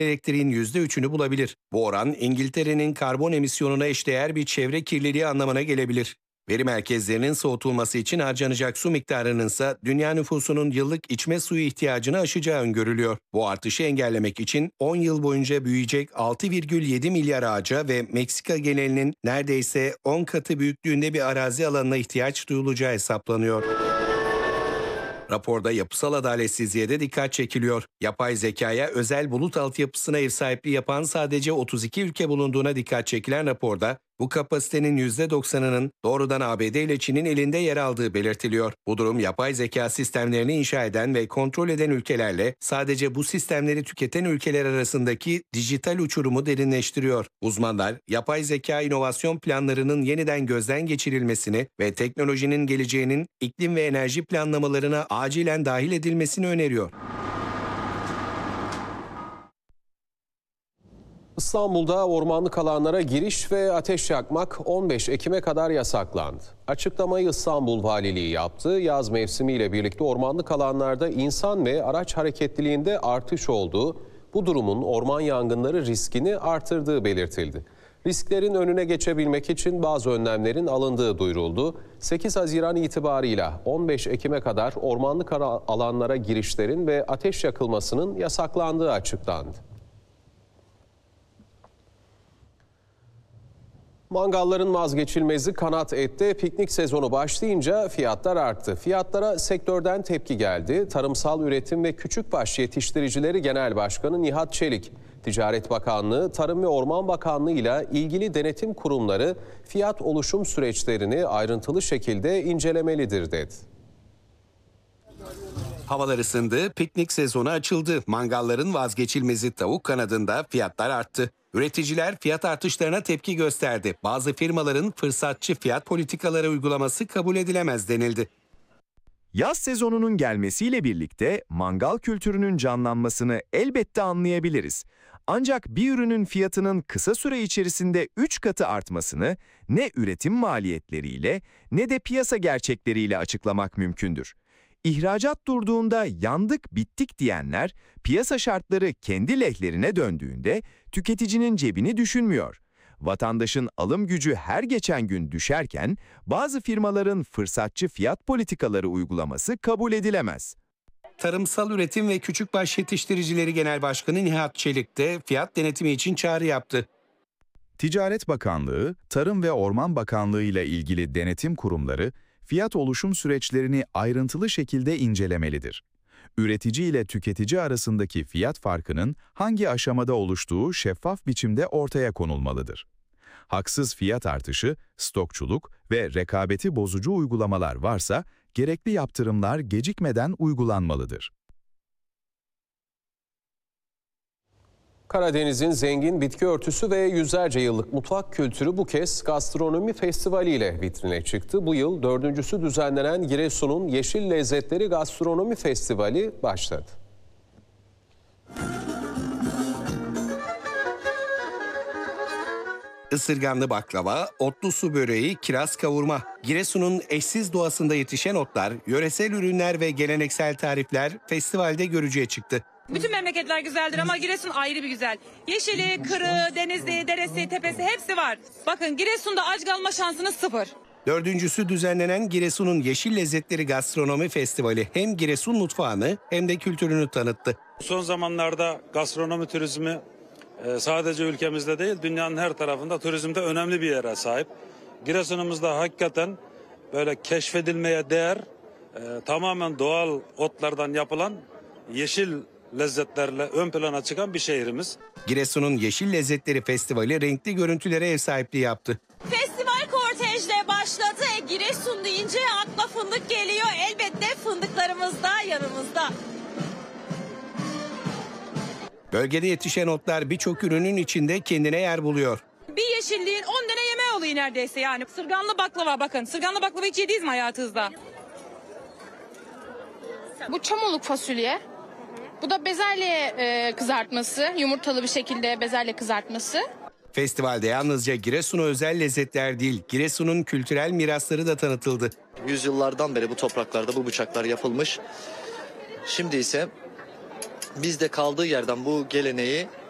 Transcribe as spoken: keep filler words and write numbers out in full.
elektriğin yüzde üçünü bulabilir. Bu oran İngiltere'nin karbon emisyonuna eşdeğer bir çevre kirliliği anlamına gelebilir. Veri merkezlerinin soğutulması için harcanacak su miktarının ise dünya nüfusunun yıllık içme suyu ihtiyacını aşacağı öngörülüyor. Bu artışı engellemek için on yıl boyunca büyüyecek altı virgül yedi milyar ağaca ve Meksika genelinin neredeyse on katı büyüklüğünde bir arazi alanına ihtiyaç duyulacağı hesaplanıyor. Raporda yapısal adaletsizliğe de dikkat çekiliyor. Yapay zekaya özel bulut altyapısına ev sahipliği yapan sadece otuz iki ülke bulunduğuna dikkat çekilen raporda bu kapasitenin yüzde doksanının doğrudan A B D ile Çin'in elinde yer aldığı belirtiliyor. Bu durum yapay zeka sistemlerini inşa eden ve kontrol eden ülkelerle sadece bu sistemleri tüketen ülkeler arasındaki dijital uçurumu derinleştiriyor. Uzmanlar yapay zeka inovasyon planlarının yeniden gözden geçirilmesini ve teknolojinin geleceğinin iklim ve enerji planlamalarına acilen dahil edilmesini öneriyor. İstanbul'da ormanlık alanlara giriş ve ateş yakmak on beş Ekim'e kadar yasaklandı. Açıklamayı İstanbul Valiliği yaptı. Yaz mevsimiyle birlikte ormanlık alanlarda insan ve araç hareketliliğinde artış olduğu, bu durumun orman yangınları riskini artırdığı belirtildi. Risklerin önüne geçebilmek için bazı önlemlerin alındığı duyuruldu. sekiz Haziran itibarıyla on beş Ekim'e kadar ormanlık alanlara girişlerin ve ateş yakılmasının yasaklandığı açıklandı. Mangalların vazgeçilmezi kanat etti. Piknik sezonu başlayınca fiyatlar arttı. Fiyatlara sektörden tepki geldi. Tarımsal Üretim ve Küçükbaş Yetiştiricileri Genel Başkanı Nihat Çelik, Ticaret Bakanlığı, Tarım ve Orman Bakanlığı ile ilgili denetim kurumları fiyat oluşum süreçlerini ayrıntılı şekilde incelemelidir dedi. Havalar ısındı, piknik sezonu açıldı. Mangalların vazgeçilmezi tavuk kanadında fiyatlar arttı. Üreticiler fiyat artışlarına tepki gösterdi. Bazı firmaların fırsatçı fiyat politikaları uygulaması kabul edilemez denildi. Yaz sezonunun gelmesiyle birlikte mangal kültürünün canlanmasını elbette anlayabiliriz. Ancak bir ürünün fiyatının kısa süre içerisinde üç katı artmasını ne üretim maliyetleriyle ne de piyasa gerçekleriyle açıklamak mümkündür. İhracat durduğunda yandık bittik diyenler, piyasa şartları kendi lehlerine döndüğünde tüketicinin cebini düşünmüyor. Vatandaşın alım gücü her geçen gün düşerken bazı firmaların fırsatçı fiyat politikaları uygulaması kabul edilemez. Tarımsal Üretim ve Küçükbaş Yetiştiricileri Genel Başkanı Nihat Çelik de fiyat denetimi için çağrı yaptı. Ticaret Bakanlığı, Tarım ve Orman Bakanlığı ile ilgili denetim kurumları fiyat oluşum süreçlerini ayrıntılı şekilde incelemelidir. Üretici ile tüketici arasındaki fiyat farkının hangi aşamada oluştuğu şeffaf biçimde ortaya konulmalıdır. Haksız fiyat artışı, stokçuluk ve rekabeti bozucu uygulamalar varsa gerekli yaptırımlar gecikmeden uygulanmalıdır. Karadeniz'in zengin bitki örtüsü ve yüzlerce yıllık mutfak kültürü bu kez gastronomi festivali ile vitrine çıktı. Bu yıl dördüncüsü düzenlenen Giresun'un Yeşil Lezzetleri Gastronomi Festivali başladı. Isırganlı baklava, otlu su böreği, kiraz kavurma. Giresun'un eşsiz doğasında yetişen otlar, yöresel ürünler ve geleneksel tarifler festivalde görücüye çıktı. Bütün memleketler güzeldir ama Giresun ayrı bir güzel. Yeşili, kırı, denizi, deresi, tepesi hepsi var. Bakın Giresun'da aç kalma şansınız sıfır. Dördüncüsü düzenlenen Giresun'un Yeşil Lezzetleri Gastronomi Festivali hem Giresun mutfağını hem de kültürünü tanıttı. Son zamanlarda gastronomi turizmi sadece ülkemizde değil, dünyanın her tarafında turizmde önemli bir yere sahip. Giresun'umuzda hakikaten böyle keşfedilmeye değer, tamamen doğal otlardan yapılan yeşil lezzetlerle ön plana çıkan bir şehrimiz. Giresun'un Yeşil Lezzetleri Festivali renkli görüntülere ev sahipliği yaptı. Festival kortejle başladı. E, Giresun deyince akla fındık geliyor. Elbette fındıklarımız da yanımızda. Bölgede yetişen otlar birçok ürünün içinde kendine yer buluyor. Bir yeşilliğin on tane yemeği oluyor neredeyse yani. Sırganlı baklava bakın. Sırganlı baklava hiç yediniz mi hayatınızda? Bu çamoluk fasulye. Bu da bezelye e, kızartması. Yumurtalı bir şekilde bezelye kızartması. Festivalde yalnızca Giresun'a özel lezzetler değil, Giresun'un kültürel mirasları da tanıtıldı. Yüzyıllardan beri bu topraklarda bu bıçaklar yapılmış. Şimdi ise biz de kaldığı yerden bu geleneği